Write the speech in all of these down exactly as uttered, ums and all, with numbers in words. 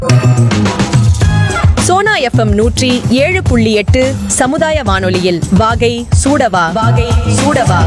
Sona FM நூற்றி ஏழு புள்ளி எட்டு சமுதாய வானொலியில் வாகை சூடவா வாகை சூடவா.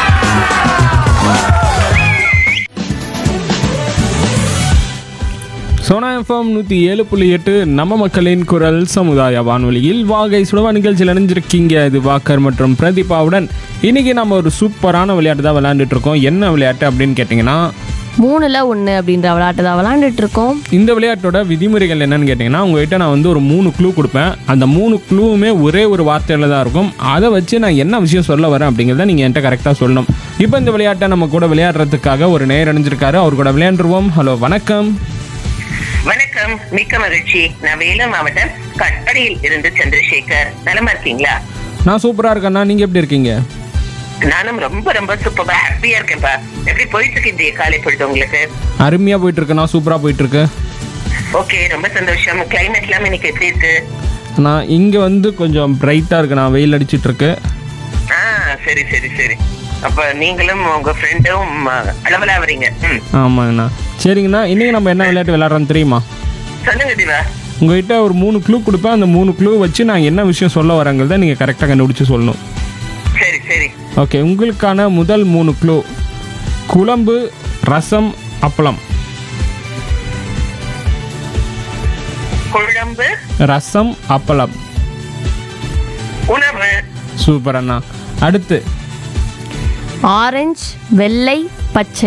சோனா எஃப்எம் நூற்றி ஏழு புள்ளி எட்டு நம்ம மக்களின் குரல் சமுதாய வானொலியில் வாகை சுடவா நிகழ்ச்சியில் இணைஞ்சிருக்கீங்க. இது வாக்கர் மற்றும் பிரதீபாவுடன். இன்றைக்கி நம்ம ஒரு சூப்பரான விளையாட்டு தான் விளையாண்டுட்டு இருக்கோம். என்ன விளையாட்டு அப்படின்னு கேட்டிங்கன்னா, மூணுல ஒன்று அப்படின்ற விளையாட்டு தான் விளையாண்டுட்டு இருக்கோம். இந்த விளையாட்டோட விதிமுறைகள் என்னன்னு கேட்டிங்கன்னா, உங்கள்கிட்ட நான் வந்து ஒரு மூணு க்ளூ கொடுப்பேன். அந்த மூணு க்ளூவுமே ஒரே ஒரு வார்த்தையில் தான் இருக்கும். அதை வச்சு நான் என்ன விஷயம் சொல்ல வரேன் அப்படிங்கிறத நீங்கள் என்கிட்ட கரெக்டாக சொல்லணும். இப்போ இந்த விளையாட்டை நம்ம கூட விளையாடுறதுக்காக ஒரு நேர் அணிஞ்சிருக்காரு. அவர் கூட விளையாண்டுருவோம். ஹலோ, வணக்கம். வணக்கம், மிக்க மகிழ்ச்சி. நான் வேலூர் மாவட்டம் கட்படியில் இருந்து சந்திரசேகர். நலமா இருக்கீங்களா? நான் சூப்பராக இருக்கேண்ணா, நீங்கள் எப்படி இருக்கீங்க? நானும் ரொம்ப ரொம்ப சூப்பரா ஹாப்பியா இருக்கேன்ப்பா. எப்படி போயிட்டு இருக்கு இந்த காலை பொழுது உங்களுக்கு? அருமையாக போயிட்டு இருக்குண்ணா, சூப்பராக போயிட்டு இருக்கு. ஓகே, ரொம்ப சந்தோஷம். கிளைமேட் எல்லாம் இன்னைக்கு எப்படி இருக்கு? நான் இங்கே வந்து கொஞ்சம் பிரைட்டாக இருக்குண்ணா, வெயில் அடிச்சிட்டு இருக்கு. ஆ, சரி சரி சரி. அப்ப நீங்களும் உங்க ஃப்ரெண்டும் அளவலா வரீங்க. ம், ஆமாங்கண்ணா. சரிங்கண்ணா, இன்னைக்கு நம்ம என்ன விளையாட்டு விளையாடுறோம் தெரியுமா? சொல்லுங்க திவா. உங்ககிட்ட ஒரு மூணு க்ளூ கொடுப்பேன். அந்த மூணு க்ளூ வச்சு நான் என்ன விஷயம் சொல்ல வரேங்கிறத நீங்கள் கரெக்டாக கண்டுபிடிச்சி சொல்லணும். சரி சரி. ஓகே, உங்களுக்கான முதல் மூணு க்ளூ: குழம்பு, ரசம், அப்பளம். குழம்பு, ரசம், அப்பளம். உணவு. சூப்பர் அண்ணா. அடுத்து ஆரஞ்சு, வெள்ளை, பச்சை.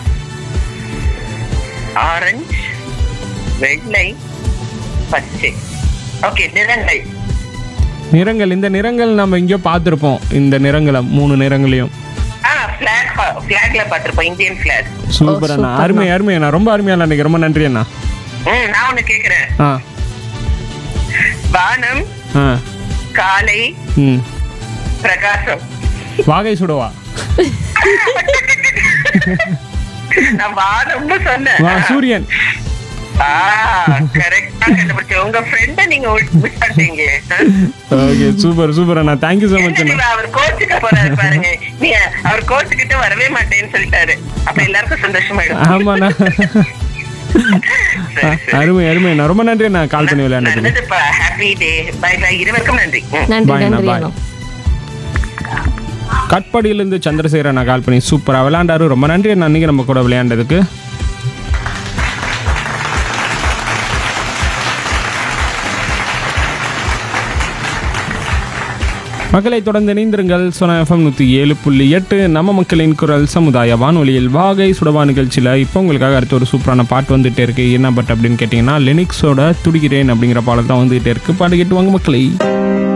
ஆரஞ்சு, வெள்ளை, பச்சை. ஓகே, நிறங்கள். நிறங்கள். இந்த நிறங்கள் நம்ம எங்கேயோ பார்த்துருப்போம். இந்த நிறங்களை மூணு நிறங்களையும் ஆ, ஃபிளாக் ஃபிளாக்ல பார்த்திருப்போம், இந்தியன் ஃபிளாக். சூப்பர் அண்ணா, அருமை அருமை அண்ணா, ரொம்ப அருமையா அன்னைக்கு. ரொம்ப நன்றி அண்ணா. ம், நான் ஒண்ணு கேக்குறேன். ஆ வானம், ஆ காலை, ம் பிரகாசம். வாகை சுடவா. நான் வானம்னு சொன்னேன். வா சூரியன். ஆ, கரெக்ட்டா கண்டுபிடிச்ச. உங்க ஃப்ரெண்ட நீங்க மிஸ் பண்ணிட்டீங்க. ஓகே, சூப்பர் சூப்பர் அண்ணா, தேங்க்யூ ஸோ மச் அண்ணா. அவர் கோச்சுக்க போறாரு பாருங்க. நீ அவர் கோச்சுக்கிட்டு வரவே மாட்டேன்னு சொல்லிட்டாரு. அப்ப எல்லாருக்கும் சந்தோஷமாயிடும். ஆமாண்ணா. அருமை அருமை அண்ணா, ரொம்ப நன்றி அண்ணா கால் பண்ணி விளையாடுறதுக்கு. நல்லதுப்பா. Happy day. By by. இருவருக்கும் நன்றி. நன்றி Bye அண்ணா, நன்றி bye. அண்ணா. கட்படியிலேருந்து சந்திரசேகர் அண்ணா கால் பண்ணி சூப்பராக விளையாண்டாரு. ரொம்ப நன்றி அண்ணா அன்றைக்கி நம்ம கூட விளையாண்டதுக்கு. மக்களை தொடர்ந்து இணைந்திருங்கள். சோனா எஃப்எம் நூற்றி ஏழு புள்ளி எட்டு நம்ம மக்களின் குரல் சமுதாய வானொலியில் வாகை சுடவா நிகழ்ச்சியில் இப்போ உங்களுக்காக அடுத்த ஒரு சூப்பரான பாட்டு வந்துகிட்டே இருக்குது. என்ன பாட்டு அப்படின்னு கேட்டிங்கன்னா, லினிக்ஸோட துடிக்கிறேன் அப்படிங்கிற பாடல் தான் வந்துகிட்டே இருக்குது. பாட்டு கேட்டு வாங்க மக்களை.